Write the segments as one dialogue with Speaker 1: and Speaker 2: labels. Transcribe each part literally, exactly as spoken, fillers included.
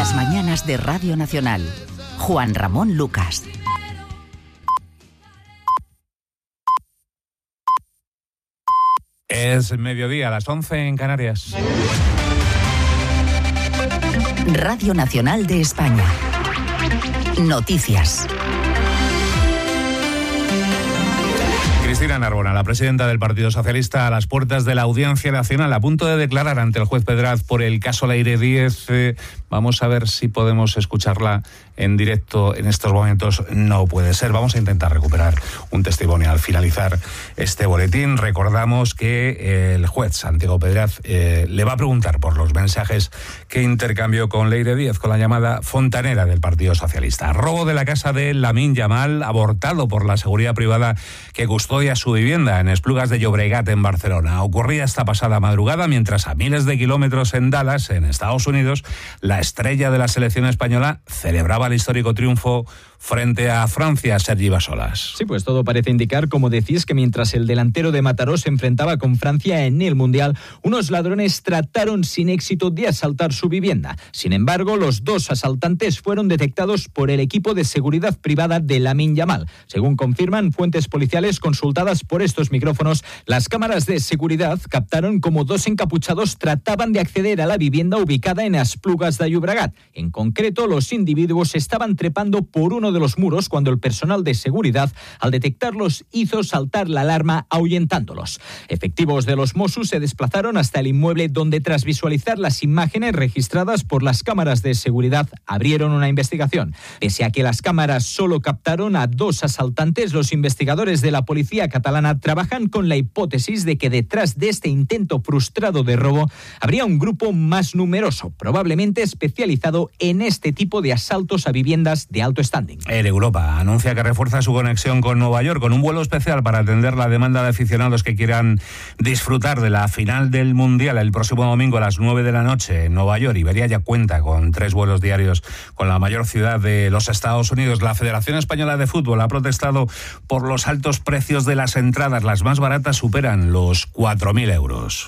Speaker 1: Las mañanas de Radio Nacional. Juan Ramón Lucas.
Speaker 2: Es mediodía, a las once en Canarias.
Speaker 1: Radio Nacional de España. Noticias.
Speaker 2: Cristina Narbona, la presidenta del Partido Socialista, a las puertas de la Audiencia Nacional, a punto de declarar ante el juez Pedraz por el caso Leire Díez. Eh, vamos a ver si podemos escucharla en directo en estos momentos. No puede ser. Vamos a intentar recuperar un testimonio al finalizar este boletín. Recordamos que el juez Santiago Pedraz eh, le va a preguntar por los mensajes que intercambió con Leire Díez, con la llamada fontanera del Partido Socialista. Robo de la casa de Lamine Yamal, abortado por la seguridad privada que custodia su vivienda en Esplugas de Llobregat, en Barcelona. Ocurría esta pasada madrugada mientras a miles de kilómetros en Dallas, en Estados Unidos, la estrella de la selección española celebraba el histórico triunfo frente a Francia, Sergi Basolas.
Speaker 3: Sí, pues todo parece indicar, como decís, que mientras el delantero de Mataró se enfrentaba con Francia en el Mundial, unos ladrones trataron sin éxito de asaltar su vivienda. Sin embargo, los dos asaltantes fueron detectados por el equipo de seguridad privada de Lamine Yamal. Según confirman fuentes policiales consultadas por estos micrófonos, las cámaras de seguridad captaron cómo dos encapuchados trataban de acceder a la vivienda ubicada en Esplugas de Llobregat. En concreto, los individuos estaban trepando por uno de los muros cuando el personal de seguridad, al detectarlos, hizo saltar la alarma ahuyentándolos. Efectivos de los Mossos se desplazaron hasta el inmueble donde, tras visualizar las imágenes registradas por las cámaras de seguridad, abrieron una investigación. Pese a que las cámaras solo captaron a dos asaltantes, los investigadores de la policía catalana trabajan con la hipótesis de que detrás de este intento frustrado de robo habría un grupo más numeroso, probablemente especializado en este tipo de asaltos a viviendas de alto standing.
Speaker 2: Air Europa anuncia que refuerza su conexión con Nueva York con un vuelo especial para atender la demanda de aficionados que quieran disfrutar de la final del Mundial el próximo domingo a las nueve de la noche en Nueva York. Iberia ya cuenta con tres vuelos diarios con la mayor ciudad de los Estados Unidos. La Federación Española de Fútbol ha protestado por los altos precios de las entradas. Las más baratas superan los cuatro mil euros.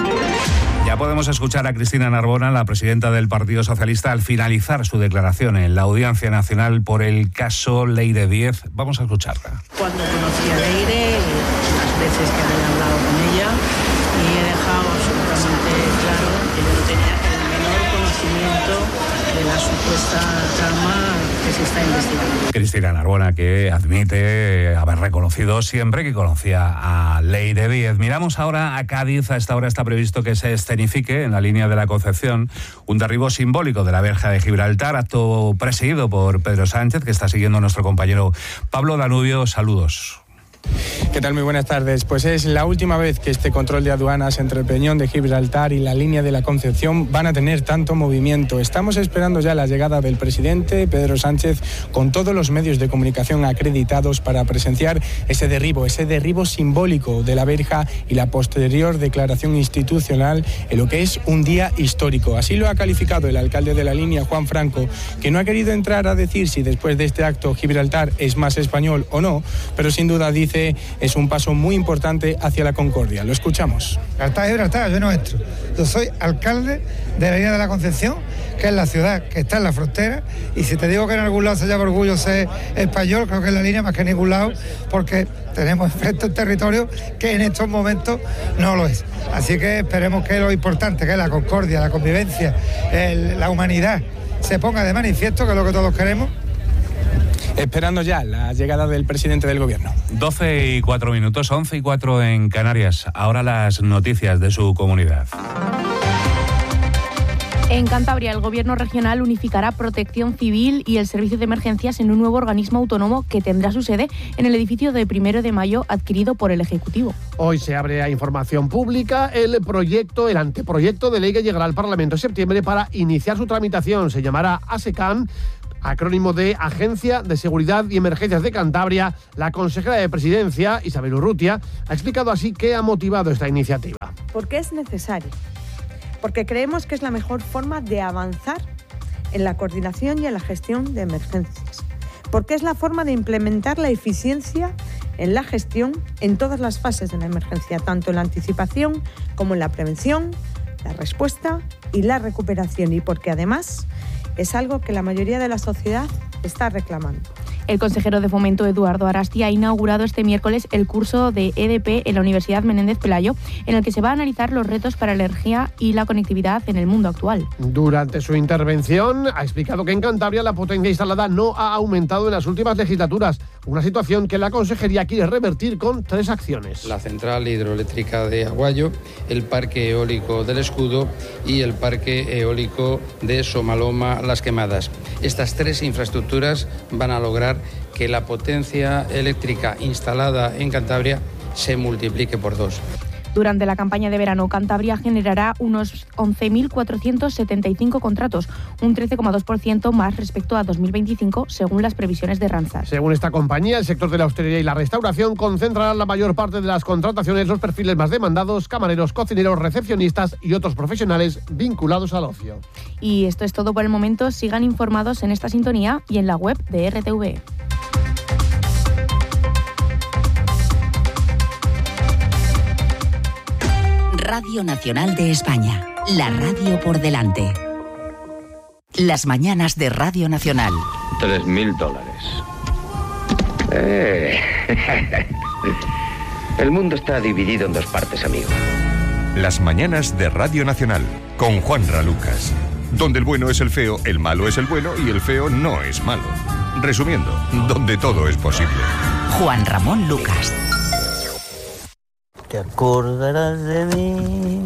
Speaker 2: Ya podemos escuchar a Cristina Narbona, la presidenta del Partido Socialista, al finalizar su declaración en la Audiencia Nacional por el caso Leire Díez. Vamos a escucharla.
Speaker 4: Cuando conocí a Leire, las veces que había hablado con ella, y he dejado absolutamente claro que yo no tenía el menor conocimiento de la supuesta trama que se está investigando.
Speaker 2: Cristina Narbona, que admite haber reconocido siempre que conocía a Leire Díez. Miramos ahora a Cádiz. A esta hora está previsto que se escenifique en la línea de la Concepción un derribo simbólico de la verja de Gibraltar, acto presidido por Pedro Sánchez, que está siguiendo nuestro compañero Pablo Danubio. Saludos.
Speaker 5: ¿Qué tal? Muy buenas tardes. Pues es la última vez que este control de aduanas entre el Peñón de Gibraltar y la línea de la Concepción van a tener tanto movimiento. Estamos esperando ya la llegada del presidente Pedro Sánchez con todos los medios de comunicación acreditados para presenciar ese derribo, ese derribo simbólico de la verja y la posterior declaración institucional en lo que es un día histórico. Así lo ha calificado el alcalde de la línea, Juan Franco, que no ha querido entrar a decir si después de este acto Gibraltar es más español o no, pero sin duda dice es un paso muy importante hacia la concordia. Lo escuchamos.
Speaker 6: Gibraltar es Gibraltar, yo no entro. Yo soy alcalde de la línea de la Concepción, que es la ciudad que está en la frontera, y si te digo que en algún lado se llama orgullo ser español, creo que es la línea más que en ningún lado, porque tenemos enfrente un territorio que en estos momentos no lo es. Así que esperemos que lo importante, que es la concordia, la convivencia, el, la humanidad, se ponga de manifiesto, que es lo que todos queremos.
Speaker 5: Esperando ya la llegada del presidente del gobierno.
Speaker 2: doce y cuatro minutos, once y cuatro en Canarias. Ahora las noticias de su comunidad.
Speaker 7: En Cantabria, el Gobierno regional unificará Protección Civil y el Servicio de Emergencias en un nuevo organismo autónomo que tendrá su sede en el edificio de Primero de Mayo adquirido por el Ejecutivo.
Speaker 8: Hoy se abre a información pública el proyecto, el anteproyecto de ley que llegará al Parlamento en septiembre para iniciar su tramitación. Se llamará ASECAM, acrónimo de Agencia de Seguridad y Emergencias de Cantabria. La consejera de Presidencia, Isabel Urrutia, ha explicado así qué ha motivado esta iniciativa.
Speaker 9: Porque es necesario, porque creemos que es la mejor forma de avanzar en la coordinación y en la gestión de emergencias, porque es la forma de implementar la eficiencia en la gestión en todas las fases de la emergencia, tanto en la anticipación como en la prevención, la respuesta y la recuperación, y porque además Es algo que la mayoría de la sociedad está reclamando.
Speaker 7: El consejero de Fomento, Eduardo Arasti, ha inaugurado este miércoles el curso de E D P en la Universidad Menéndez Pelayo, en el que se va a analizar los retos para la energía y la conectividad en el mundo actual.
Speaker 8: Durante su intervención ha explicado que en Cantabria la potencia instalada no ha aumentado en las últimas legislaturas, una situación que la Consejería quiere revertir con tres acciones.
Speaker 10: La central hidroeléctrica de Aguayo, el parque eólico del Escudo y el parque eólico de Somaloma, Las Quemadas. Estas tres infraestructuras van a lograr que la potencia eléctrica instalada en Cantabria se multiplique por dos.
Speaker 7: Durante la campaña de verano, Cantabria generará unos once mil cuatrocientos setenta y cinco contratos, un trece coma dos por ciento más respecto a dos mil veinticinco, según las previsiones de Randstad.
Speaker 8: Según esta compañía, el sector de la hostelería y la restauración concentrará la mayor parte de las contrataciones, los perfiles más demandados, camareros, cocineros, recepcionistas y otros profesionales vinculados al ocio.
Speaker 7: Y esto es todo por el momento. Sigan informados en esta sintonía y en la web de R T V.
Speaker 1: Radio Nacional de España, la radio por delante. Las mañanas de Radio Nacional.
Speaker 11: Tres mil dólares. Eh. El mundo está dividido en dos partes, amigo.
Speaker 12: Las mañanas de Radio Nacional, con Juanra Lucas. Donde el bueno es el feo, el malo es el bueno y el feo no es malo. Resumiendo, donde todo es posible.
Speaker 1: Juan Ramón Lucas.
Speaker 13: Te acordarás de mí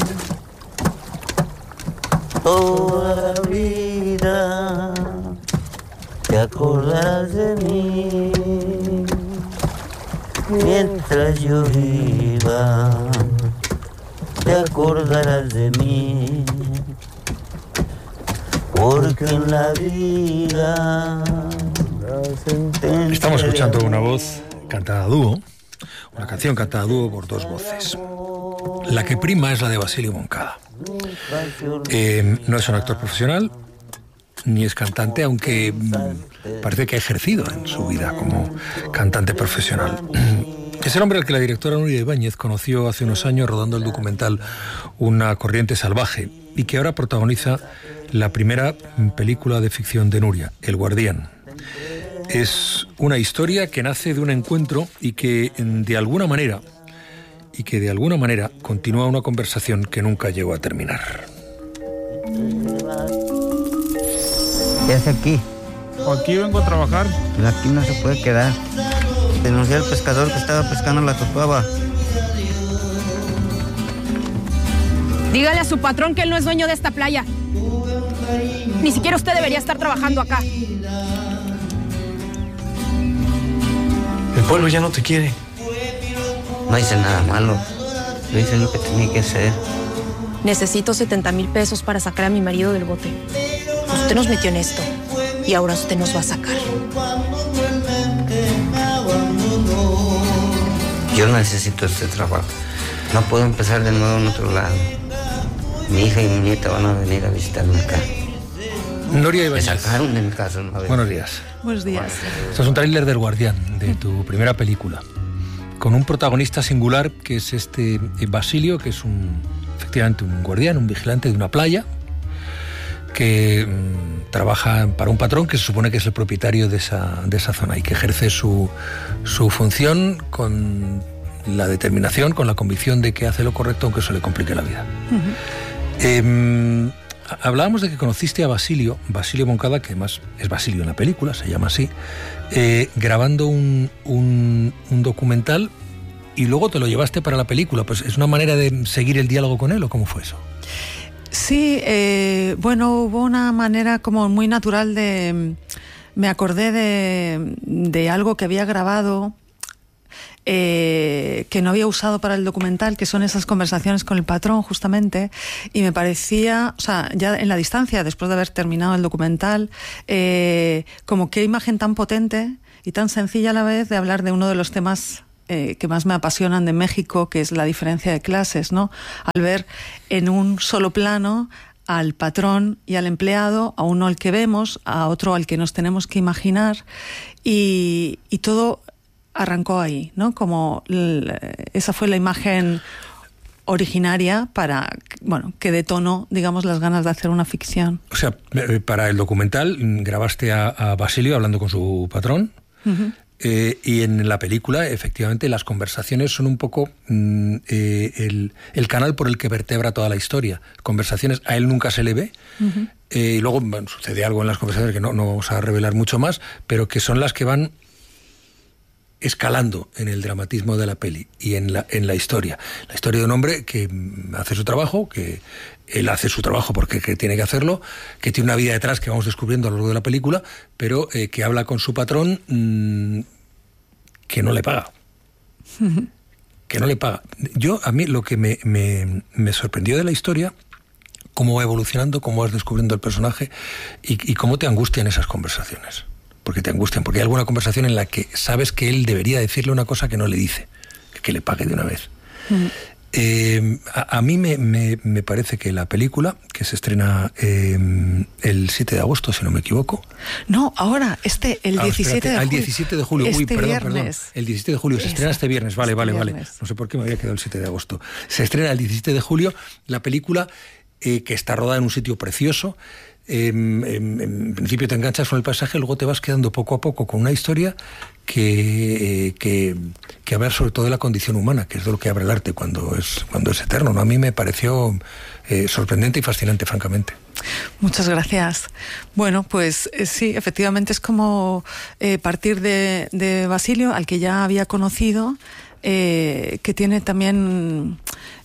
Speaker 13: toda la vida. Te acordarás de mí mientras yo viva. Te acordarás de mí porque en la vida.
Speaker 14: Estamos escuchando una voz cantada a dúo. Una canción cantada a dúo por dos voces. La que prima es la de Basilio Moncada. Eh, no es un actor profesional, ni es cantante, aunque mm, parece que ha ejercido en su vida como cantante profesional. Es el hombre al que la directora Nuria Ibáñez conoció hace unos años rodando el documental Una corriente salvaje y que ahora protagoniza la primera película de ficción de Nuria, El Guardián. Es una historia que nace de un encuentro y que de alguna manera y que de alguna manera continúa una conversación que nunca llegó a terminar.
Speaker 13: ¿Qué hace aquí?
Speaker 15: Aquí vengo a trabajar.
Speaker 13: Aquí no se puede quedar. Denuncié al pescador que estaba pescando la totuaba.
Speaker 16: Dígale a su patrón que él no es dueño de esta playa. Ni siquiera usted debería estar trabajando acá.
Speaker 15: El pueblo ya no te quiere.
Speaker 13: No hice nada malo. Yo hice lo que tenía que hacer.
Speaker 16: Necesito setenta mil pesos para sacar a mi marido del bote. Usted nos metió en esto y ahora usted nos va a sacar.
Speaker 13: Yo necesito este trabajo. No puedo empezar de nuevo en otro lado. Mi hija y mi nieta van a venir a visitarme acá.
Speaker 14: Nuria Ibáñez.
Speaker 13: Me sacaron de mi casa. ¿No?
Speaker 14: Buenos días.
Speaker 17: Buenos días.
Speaker 14: Esto es un tráiler del Guardián, de tu primera película, con un protagonista singular que es este Basilio, que es un, efectivamente un guardián, un vigilante de una playa, que mmm, trabaja para un patrón que se supone que es el propietario de esa, de esa zona y que ejerce su, su función con la determinación, con la convicción de que hace lo correcto aunque eso le complique la vida. Uh-huh. Eh, hablábamos de que conociste a Basilio, Basilio Moncada, que además es Basilio en la película, se llama así, eh, grabando un, un, un documental y luego te lo llevaste para la película. Pues ¿es una manera de seguir el diálogo con él o cómo fue eso?
Speaker 17: Sí, eh, bueno, hubo una manera como muy natural de... Me acordé de, de algo que había grabado eh, que no había usado para el documental, que son esas conversaciones con el patrón justamente, y me parecía, o sea, ya en la distancia, después de haber terminado el documental, eh, como qué imagen tan potente y tan sencilla a la vez de hablar de uno de los temas eh, que más me apasionan de México, que es la diferencia de clases, ¿no? Al ver en un solo plano al patrón y al empleado, a uno al que vemos, a otro al que nos tenemos que imaginar, y, y todo arrancó ahí, ¿no? Como l- esa fue la imagen originaria para, bueno, que detonó, digamos, las ganas de hacer una ficción.
Speaker 14: O sea, para el documental grabaste a, a Basilio hablando con su patrón. Uh-huh. Eh, y en la película, efectivamente, las conversaciones son un poco mm, eh, el, el canal por el que vertebra toda la historia. Conversaciones, a él nunca se le ve, uh-huh. eh, y luego bueno, sucede algo en las conversaciones que no, no vamos a revelar mucho más, pero que son las que van escalando en el dramatismo de la peli y en la, en la historia. La historia de un hombre que hace su trabajo, que él hace su trabajo porque que tiene que hacerlo, que tiene una vida detrás que vamos descubriendo a lo largo de la película, pero eh, que habla con su patrón mmm, que no le paga. Que no le paga. Yo, a mí, lo que me, me, me sorprendió de la historia, cómo va evolucionando, cómo vas descubriendo el personaje y, y cómo te angustian esas conversaciones. Porque te angustian, porque hay alguna conversación en la que sabes que él debería decirle una cosa que no le dice, que le pague de una vez. Mm. Eh, a, a mí me, me, me parece que la película, que se estrena eh, el siete de agosto, si no me equivoco.
Speaker 17: No, ahora, este, el
Speaker 14: ah,
Speaker 17: diecisiete de julio.
Speaker 14: El diecisiete de julio,
Speaker 17: este
Speaker 14: uy, perdón,
Speaker 17: viernes.
Speaker 14: perdón. El diecisiete de julio, se estrena este viernes, vale,
Speaker 17: este
Speaker 14: vale,
Speaker 17: viernes.
Speaker 14: vale. No sé por qué me había quedado el siete de agosto. Se estrena el diecisiete de julio la película eh, que está rodada en un sitio precioso. Eh, en, en principio te enganchas con el paisaje, luego te vas quedando poco a poco con una historia que, eh, que, que habla sobre todo de la condición humana, que es de lo que habla el arte cuando es, cuando es eterno, ¿no? A mí me pareció eh, sorprendente y fascinante, francamente.
Speaker 17: Muchas gracias. Bueno, pues eh, sí, efectivamente es como eh, partir de, de Basilio, al que ya había conocido, eh, que tiene también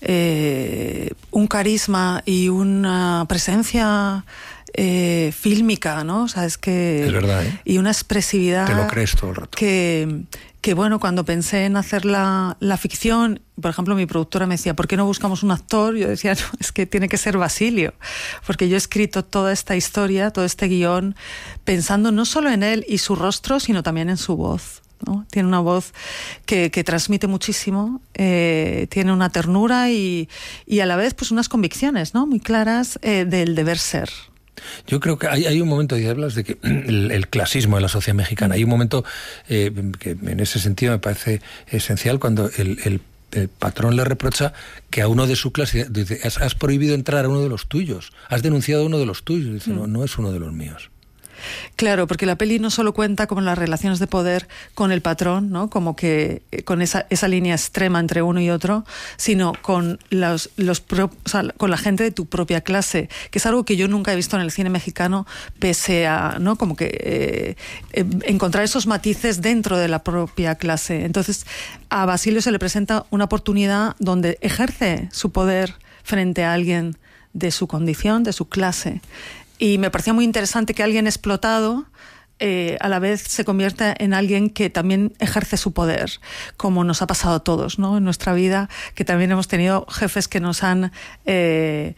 Speaker 17: eh, un carisma y una presencia Eh, fílmica, ¿no? O sea, es que...
Speaker 14: Es verdad, ¿eh?
Speaker 17: Y una expresividad...
Speaker 14: Te lo crees todo el rato.
Speaker 17: Que, que bueno, cuando pensé en hacer la, la ficción, por ejemplo, mi productora me decía, ¿por qué no buscamos un actor? Yo decía, no, es que tiene que ser Basilio, porque yo he escrito toda esta historia, todo este guión, pensando no solo en él y su rostro, sino también en su voz, ¿no? Tiene una voz que, que transmite muchísimo, eh, tiene una ternura y, y a la vez pues unas convicciones, ¿no? Muy claras eh, del deber ser.
Speaker 14: Yo creo que hay, hay un momento, y hablas de que el, el clasismo de la sociedad mexicana, hay un momento eh, que en ese sentido me parece esencial cuando el, el, el patrón le reprocha que a uno de su clase, dice, has, has prohibido entrar a uno de los tuyos, has denunciado a uno de los tuyos, dice, mm. no, no es uno de los míos.
Speaker 17: Claro, porque la peli no solo cuenta con las relaciones de poder con el patrón, ¿no? Como que con esa, esa línea extrema entre uno y otro, sino con los, los pro, o sea, con la gente de tu propia clase, que es algo que yo nunca he visto en el cine mexicano, pese a, ¿no? Como que eh, eh, encontrar esos matices dentro de la propia clase. Entonces, a Basilio se le presenta una oportunidad donde ejerce su poder frente a alguien de su condición, de su clase. Y me parecía muy interesante que alguien explotado eh, a la vez se convierta en alguien que también ejerce su poder, como nos ha pasado a todos, ¿no? En nuestra vida, que también hemos tenido jefes que nos han eh,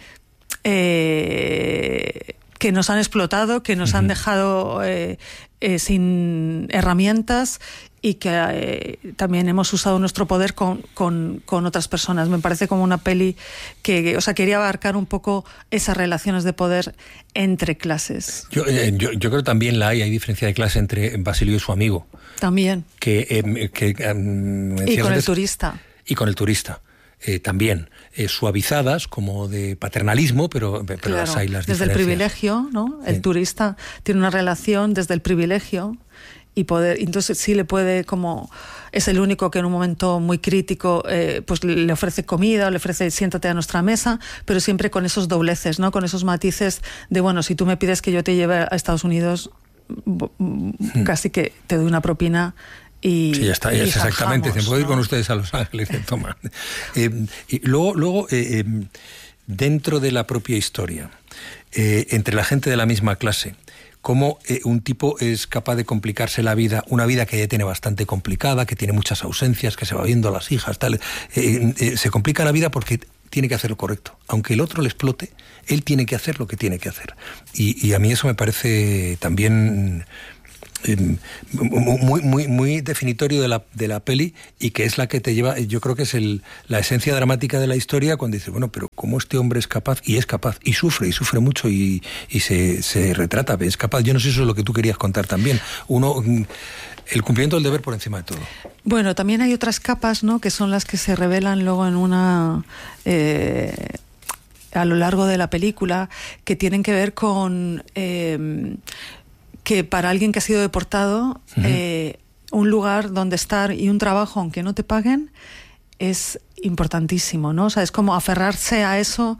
Speaker 17: eh, que nos han explotado, que nos uh-huh. han dejado eh, eh, sin herramientas y que eh, también hemos usado nuestro poder con, con, con otras personas. Me parece como una peli que, o sea, quería abarcar un poco esas relaciones de poder entre clases.
Speaker 14: Yo, eh, yo, yo creo que también la hay, hay diferencia de clase entre Basilio y su amigo.
Speaker 17: También.
Speaker 14: Que, eh, que, eh,
Speaker 17: y con
Speaker 14: antes,
Speaker 17: el turista.
Speaker 14: Y con el turista. Eh, también eh, suavizadas como de paternalismo, pero, pero
Speaker 17: claro,
Speaker 14: las hay las
Speaker 17: desde
Speaker 14: diferencias.
Speaker 17: El privilegio, ¿no? El sí. turista tiene una relación desde el privilegio y poder, entonces sí le puede, como es el único que en un momento muy crítico eh, pues le ofrece comida o le ofrece siéntate a nuestra mesa, pero siempre con esos dobleces, ¿no? Con esos matices de, bueno, si tú me pides que yo te lleve a Estados Unidos, hmm. casi que te doy una propina. Y,
Speaker 14: sí, ya está, ya es exactamente. Dicen, puedo ir, ¿no?, con ustedes a Los Ángeles. Dicen, toma. eh, y luego, luego eh, eh, dentro de la propia historia, eh, entre la gente de la misma clase, cómo eh, un tipo es capaz de complicarse la vida, una vida que ya tiene bastante complicada, que tiene muchas ausencias, que se va viendo a las hijas, tal, eh, eh, se complica la vida porque tiene que hacer lo correcto. Aunque el otro le explote, él tiene que hacer lo que tiene que hacer. Y, y a mí eso me parece también muy muy muy definitorio de la de la peli, y que es la que te lleva, yo creo que es el la esencia dramática de la historia, cuando dices, bueno, pero cómo este hombre es capaz, y es capaz, y sufre, y sufre mucho, y, y se, se retrata, es capaz. Yo no sé si eso es lo que tú querías contar también. Uno, el cumplimiento del deber por encima de todo.
Speaker 17: Bueno, también hay otras capas, ¿no?, que son las que se revelan luego en una... Eh, a lo largo de la película, que tienen que ver con... Eh, que para alguien que ha sido deportado, uh-huh. eh, un lugar donde estar y un trabajo, aunque no te paguen, es importantísimo, ¿no? O sea, es como aferrarse a eso,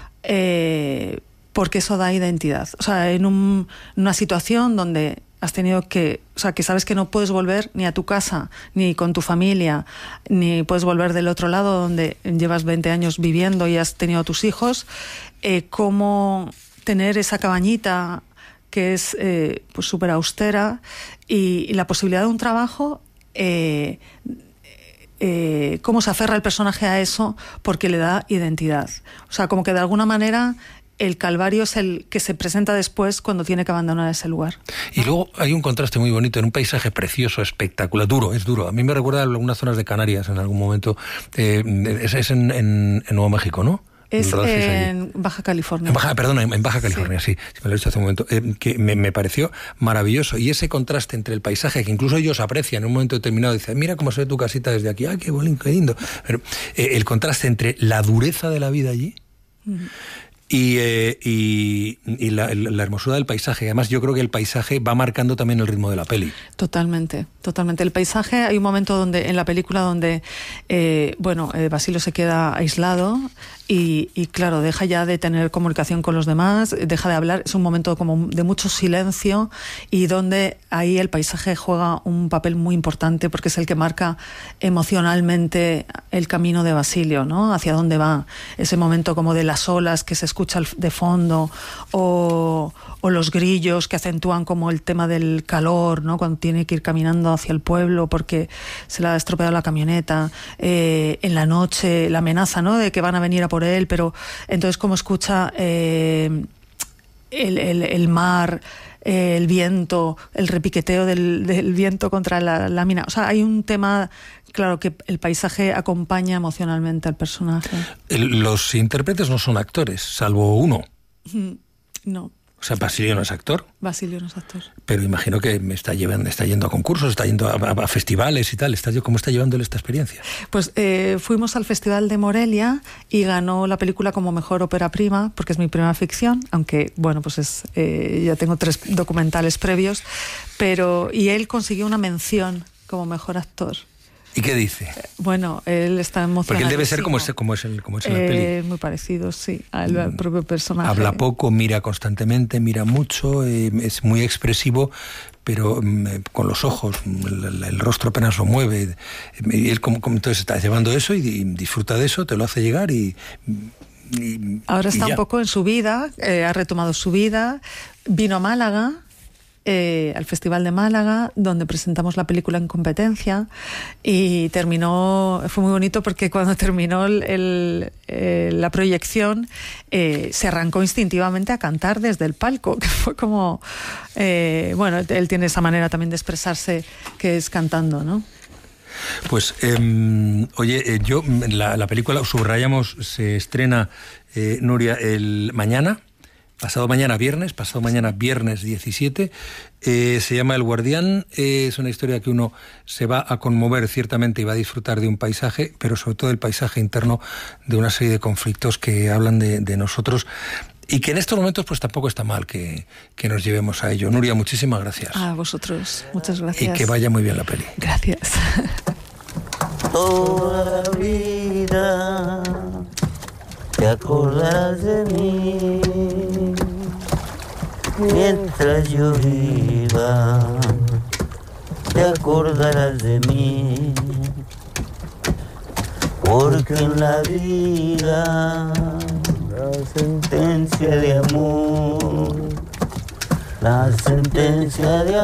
Speaker 17: eh, porque eso da identidad. O sea, en un, una situación donde has tenido que... O sea, que sabes que no puedes volver ni a tu casa, ni con tu familia, ni puedes volver del otro lado donde llevas veinte años viviendo y has tenido tus hijos, eh, cómo tener esa cabañita que es eh, pues súper austera, y, y la posibilidad de un trabajo, eh, eh, cómo se aferra el personaje a eso porque le da identidad. O sea, como que de alguna manera el calvario es el que se presenta después cuando tiene que abandonar ese lugar.
Speaker 14: Y luego hay un contraste muy bonito en un paisaje precioso, espectacular, duro, es duro. A mí me recuerda a algunas zonas de Canarias en algún momento. Eh, es es en, en, en Nuevo México, ¿no?
Speaker 17: Es en Baja California.
Speaker 14: En Baja, perdón, en Baja California, sí, sí, me lo he dicho hace un momento, eh, que me, me pareció maravilloso. Y ese contraste entre el paisaje, que incluso ellos aprecian en un momento determinado, dicen, mira cómo se ve tu casita desde aquí, ¡ay, qué bonito, qué lindo! Pero eh, el contraste entre la dureza de la vida allí, uh-huh. y, eh, y, y la, la hermosura del paisaje. Además, yo creo que el paisaje va marcando también el ritmo de la peli.
Speaker 17: Totalmente, totalmente. El paisaje, hay un momento donde en la película donde, eh, bueno, eh, Basilio se queda aislado y, y, claro, deja ya de tener comunicación con los demás, deja de hablar. Es un momento como de mucho silencio, y donde ahí el paisaje juega un papel muy importante, porque es el que marca emocionalmente el camino de Basilio, ¿no? Hacia dónde va. Ese momento como de las olas que se escucha de fondo, o, o los grillos que acentúan como el tema del calor, ¿no?, cuando tiene que ir caminando hacia el pueblo porque se le ha estropeado la camioneta, eh, en la noche la amenaza, ¿no?, de que van a venir a por él, pero entonces como escucha eh, el, el, el mar, eh, el viento, el repiqueteo del, del viento contra la lámina. O sea, hay un tema... Claro, que el paisaje acompaña emocionalmente al personaje.
Speaker 14: Los intérpretes no son actores, salvo uno.
Speaker 17: No.
Speaker 14: O sea, Basilio no es actor.
Speaker 17: Basilio no es actor.
Speaker 14: Pero imagino que me está llevando, está yendo a concursos, está yendo a, a, a festivales y tal. Está, ¿cómo está llevándole esta experiencia?
Speaker 17: Pues eh, fuimos al Festival de Morelia y ganó la película como mejor ópera prima, porque es mi primera ficción, aunque, bueno, pues es eh, ya tengo tres documentales previos, pero y él consiguió una mención como mejor actor.
Speaker 14: ¿Y qué dice?
Speaker 17: Bueno, él está emocionado.
Speaker 14: Porque él debe ser como es, como es, el, como es en la
Speaker 17: eh,
Speaker 14: peli.
Speaker 17: Muy parecido, sí, al, al propio personaje.
Speaker 14: Habla poco, mira constantemente, mira mucho, eh, es muy expresivo, pero eh, con los ojos, el, el rostro apenas lo mueve. Y él como, como entonces está llevando eso y, y disfruta de eso, te lo hace llegar y... y
Speaker 17: Ahora está
Speaker 14: y
Speaker 17: un poco en su vida, eh, ha retomado su vida, vino a Málaga, Eh, al Festival de Málaga, donde presentamos la película en competencia, y terminó, fue muy bonito porque cuando terminó el, el, eh, la proyección eh, se arrancó instintivamente a cantar desde el palco, que fue como eh, bueno, él tiene esa manera también de expresarse, que es cantando, ¿no?
Speaker 14: Pues, eh, oye, eh, yo, la, la película, subrayamos, se estrena, eh, Nuria, el mañana, pasado mañana viernes, pasado mañana viernes diecisiete, eh, se llama El Guardián, eh, es una historia que uno se va a conmover ciertamente y va a disfrutar de un paisaje, pero sobre todo el paisaje interno de una serie de conflictos que hablan de, de nosotros, y que en estos momentos pues tampoco está mal que, que nos llevemos a ello. Nuria, muchísimas gracias.
Speaker 17: A vosotros, muchas gracias.
Speaker 14: Y que vaya muy bien la peli.
Speaker 17: Gracias.
Speaker 18: Toda la vida te acordarás de mí mientras yo viva, te acordarás de mí, porque en la vida la sentencia de amor, la sentencia de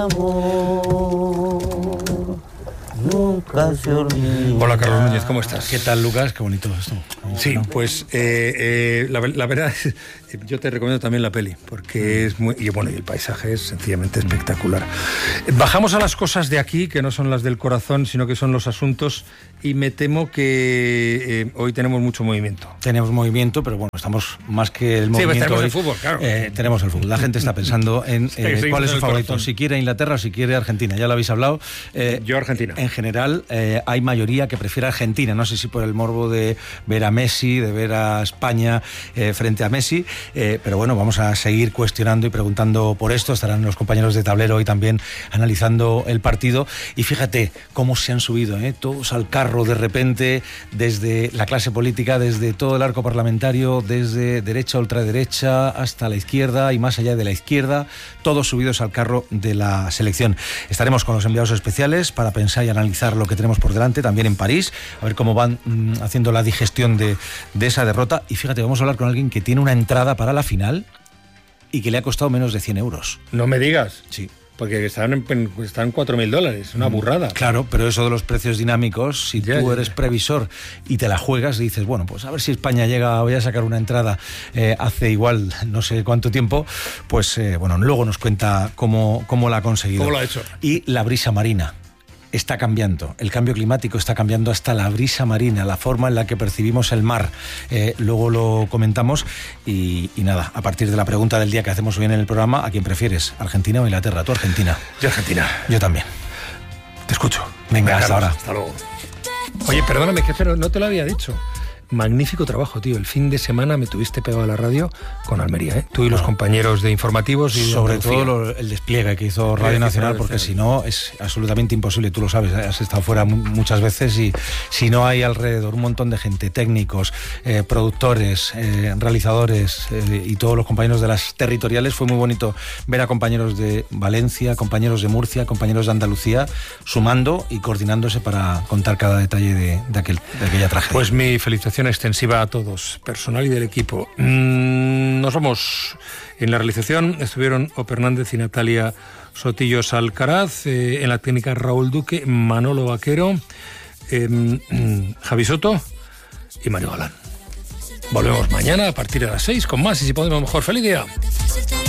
Speaker 18: amor nunca se olvida.
Speaker 14: Hola, Carlos Núñez, ¿cómo estás?
Speaker 19: ¿Qué tal, Lucas? Qué bonito esto.
Speaker 14: Sí, pues eh, eh, la, la verdad es, yo te recomiendo también la peli, porque es muy... Y bueno, y el paisaje es sencillamente espectacular. Bajamos a las cosas de aquí, que no son las del corazón, sino que son los asuntos, y me temo que eh, hoy tenemos mucho movimiento.
Speaker 19: Tenemos movimiento, pero bueno, estamos más que el movimiento.
Speaker 14: Sí, pues tenemos
Speaker 19: hoy,
Speaker 14: el fútbol, claro.
Speaker 19: Eh, tenemos el fútbol. La gente está pensando en eh, cuál es su favorito, corazón. Si quiere Inglaterra o si quiere Argentina. Ya lo habéis hablado. Eh,
Speaker 14: yo Argentina.
Speaker 19: En general, eh, hay mayoría que prefiere Argentina. No sé si por el morbo de ver a Messi, de ver a España eh, frente a Messi, eh, pero bueno, vamos a seguir cuestionando y preguntando por esto. Estarán los compañeros de tablero hoy también analizando el partido. Y fíjate cómo se han subido, ¿eh? todos al carro de repente, desde la clase política, desde todo el arco parlamentario, desde derecha, ultraderecha, hasta la izquierda y más allá de la izquierda, todos subidos al carro de la selección. Estaremos con los enviados especiales para pensar y analizar lo que tenemos por delante, también en París, a ver cómo van mmm, haciendo la digestión de, de esa derrota. Y fíjate, vamos a hablar con alguien que tiene una entrada para la final y que le ha costado menos de cien euros.
Speaker 14: No me digas.
Speaker 19: Sí.
Speaker 14: Porque están en, están cuatro mil dólares, una burrada.
Speaker 19: Claro, pero eso de los precios dinámicos, si
Speaker 14: ya,
Speaker 19: tú
Speaker 14: ya.
Speaker 19: eres previsor y te la juegas y dices, bueno, pues a ver si España llega, voy a sacar una entrada eh, hace igual no sé cuánto tiempo, pues eh, bueno, luego nos cuenta cómo, cómo la ha conseguido.
Speaker 14: ¿Cómo lo ha hecho?
Speaker 19: Y la brisa marina. Está cambiando, el cambio climático está cambiando hasta la brisa marina, la forma en la que percibimos el mar. Eh, luego lo comentamos y, y nada, a partir de la pregunta del día que hacemos hoy en el programa, ¿a quién prefieres? ¿Argentina o Inglaterra? ¿Tú Argentina?
Speaker 14: Yo Argentina.
Speaker 19: Yo también. Te escucho. Venga, hasta ahora.
Speaker 14: Hasta luego. Oye, perdóname, jefe, no te lo había dicho. Magnífico trabajo, tío. El fin de semana me tuviste pegado a la radio con Almería, ¿eh? Tú y los compañeros de informativos. Y
Speaker 19: sobre
Speaker 14: de
Speaker 19: todo lo, el despliegue que hizo Radio Nacional, porque si no es absolutamente imposible. Tú lo sabes, ¿eh? Has estado fuera muchas veces y si no hay alrededor un montón de gente, técnicos, eh, productores, eh, realizadores eh, y todos los compañeros de las territoriales, fue muy bonito ver a compañeros de Valencia, compañeros de Murcia, compañeros de Andalucía, sumando y coordinándose para contar cada detalle de, de, aquel, de aquella tragedia.
Speaker 14: Pues mi felicitación extensiva a todos, personal y del equipo. Mm, nos vamos. En la realización estuvieron Ope Hernández y Natalia Sotillos Alcaraz, eh, en la técnica Raúl Duque, Manolo Vaquero, eh, Javi Soto y Mario Galán. Volvemos mañana a partir de las seis con más y si podemos mejor. ¡Feliz día!